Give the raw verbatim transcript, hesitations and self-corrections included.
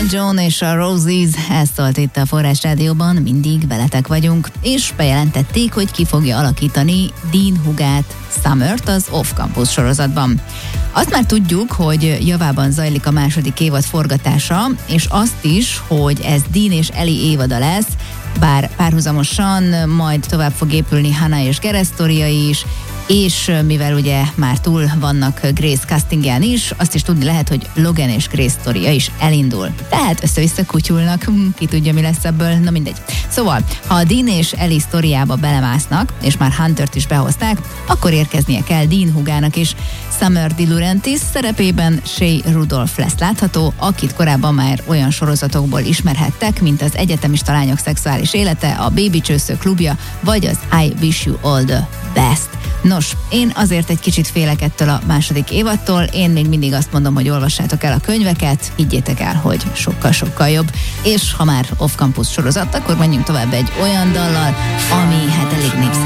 John és a Roses, ez szólt itt a Forrás Rádióban, mindig veletek vagyunk, és bejelentették, hogy ki fogja alakítani Dean Hugát, Summert az Off Campus sorozatban. Azt már tudjuk, hogy javában zajlik a második évad forgatása, és azt is, hogy ez Dean és Ellie évada lesz, bár párhuzamosan majd tovább fog épülni Hannah és Gareth sztoria is, és mivel ugye már túl vannak Grace castingján is, azt is tudni lehet, hogy Logan és Grace sztoria is elindul. Tehát össze-vissza kutyulnak, hm, ki tudja, mi lesz ebből, na mindegy. Szóval, ha a Dean és Ellie sztoriába belemásznak, és már Huntert is behozták, akkor érkeznie kell Dean Hugának is. Summer De Laurentiis szerepében Shea Rudolph lesz látható, akit korábban már olyan sorozatokból ismerhettek, mint az Egyetemista lányok szexuális élete, a Baby Csősző klubja, vagy az I Wish You All The Best. Nos, én azért egy kicsit félek ettől a második évadtól, én még mindig azt mondom, hogy olvassátok el a könyveket, higgyétek el, hogy sokkal-sokkal jobb, és ha már Off Campus sorozat, akkor menjünk tovább egy olyan dallal, ami hát elég népszerű